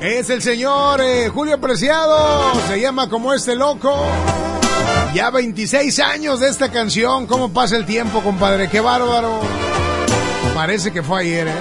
Es el señor Julio Preciado. Se llama Como Este Loco. Ya 26 años de esta canción. ¿Cómo pasa el tiempo, compadre? ¡Qué bárbaro! Parece que fue ayer, ¿eh?